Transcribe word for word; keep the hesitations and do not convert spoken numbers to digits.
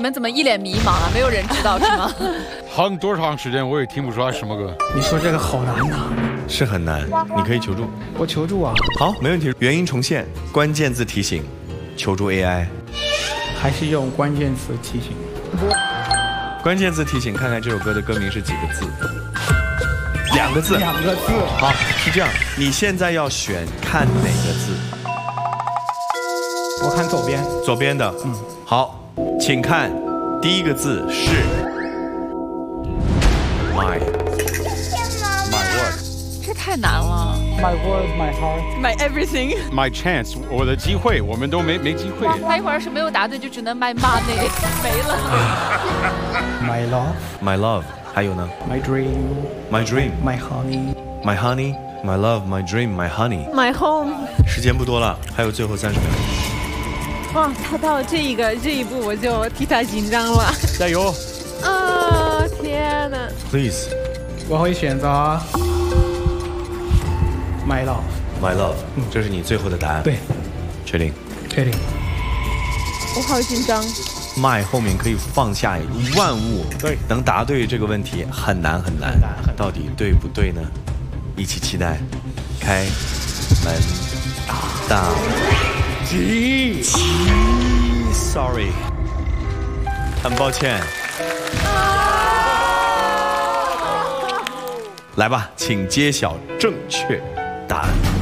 们怎么一脸迷茫啊？没有人知道是吗？ 哼多长时间我也听不出来什么歌。 你说这个好难呐、啊， 是很难，你可以求助。 我求助啊。 好，没问题。原音重现，关键字提醒，求助 A I。 还是用关键词提醒。 关键字提醒，看看这首歌的歌名是几个字？两个字。 两个字。 好，是这样，你现在要选看哪个字？ 我看左边。 左边的。嗯。好，请看第一个字是 my my what？ 这太难了。 My word, my heart, my everything, my chance， 我的机会，我们都没没机会。 他一会儿是没有答对，就只能 my money 没了。 My love, my love， 还有呢 ？My dream, my dream, my honey, my honey, my love, my dream, my honey, my home。 时间不多了，还有最后三十秒。 哇，他到这一个这一步我就替他紧张了。 加油！ 啊，天哪 Please， 我会选择 my love, my love， 这是你最后的答案。 对， 确定？ 确定。 我好紧张。 my 后面可以放下万物， 对， 能答对这个问题很难很难， 很难很难到底对不对呢？一起期待。开门，大吉吉 ，sorry， 很抱歉。来吧，请揭晓正确答案。